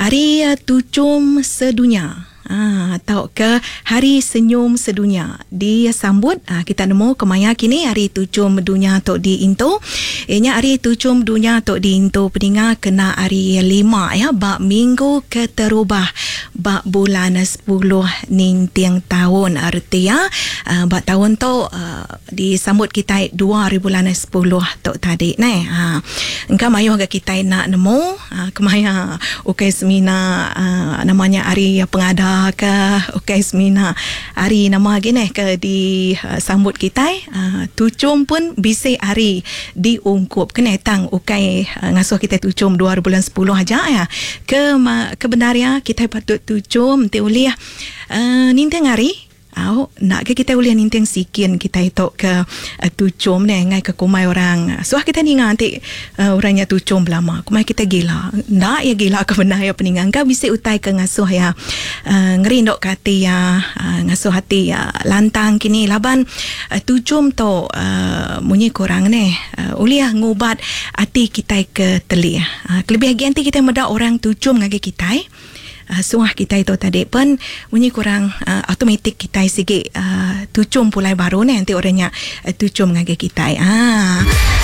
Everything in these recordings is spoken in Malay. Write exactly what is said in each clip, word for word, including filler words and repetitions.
Hari uh, Tucum Sedunia. Ah, atau ke Hari Senyum Sedunia disambut. Ah, kita nemu kemaya kini Hari Tucum Dunia tok di Into. Ianya Hari Tucum Dunia tok di Into peninga kena hari lima ya, bak minggu keterubah bak bulan sepuluh nintiang tahun. Artinya ah, bak tahun tu ah, disambut kita dua hari bulan sepuluh tok tadi ne. Ah, engkau mayo ke kita nak nemu ah, kemaya ukai semina ah, namanya hari pengada ke okay, semina hari nama gini ke di uh, sambut kita uh, tucum pun bisa hari diungkup kena tang okay, uh, ngasuh kita tucum dua bulan sepuluh aja ya ke ma, kebenarnya kita patut tucum teuliah uh, ninteng hari. Oh, nak ke kita boleh ninteng sikin kita itu ke uh, tucum ni ngai ke kumai orang. So kita ni nganti uh, orangnya tucum belama. Kumai kita gila. Nak ya gila ke benar ya peningan. Kau bisa utai ke ngasuh ya uh, ngerindok hati ya uh, ngasuh hati ya lantang kini laban uh, tucum tu uh, munyi korang ni uh, uliah ngubat hati kita ke telia. Uh, kelebih lagi nanti kita meda orang tucum ngagi kita. Uh, suah kita itu tadi pun bunyi kurang uh, automatik kita sikit uh, tucum pulai baru ni nanti orangnya uh, tucum ngagi kita. Ah.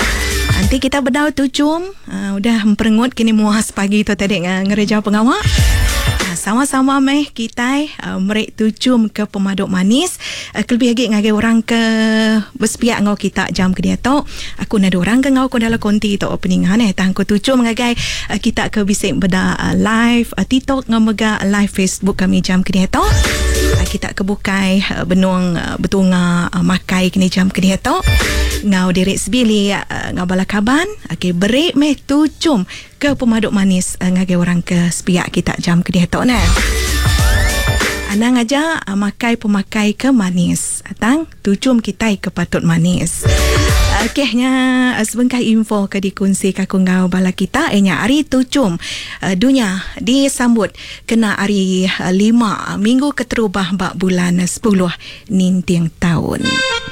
Nanti kita berdau tucum uh, udah memperengut kini muas pagi tu tadi uh, ngereja pengawak. Uh, sama-sama meh kita uh, merek tucum ke pemaduk manis. Uh, kelebih lagi ngagi orang ke bersepiak ngau kita jam ke dia tu. Aku nak orang ke ngau ko dalam konti tu opening eh tang ko tucum ngagai uh, kita ke bisik beda uh, live uh, TikTok ngamega live Facebook kami jam ke dia tu. Uh, kita ke bukai uh, benung uh, betunga uh, makai kini jam ke dia tu. Ngau direk sebili uh, ngau balakaban okey berik meh tucum ke pemaduk manis uh, ngagai orang ke sepiak kita jam ke dia tu nah. Anang aja uh, makai pemakai ke manis. Atang tucum kita ke patut manis. Okeynya uh, sebengkai info ke dikongsi ka kungau bala kita enya hari tucum uh, dunia disambut kena hari uh, lima minggu keterubah bak bulan sepuluh nintiang tahun.